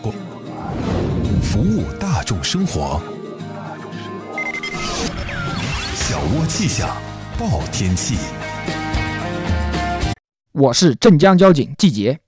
服务大众生活。小窝气象报天气。 我是镇江交警季杰。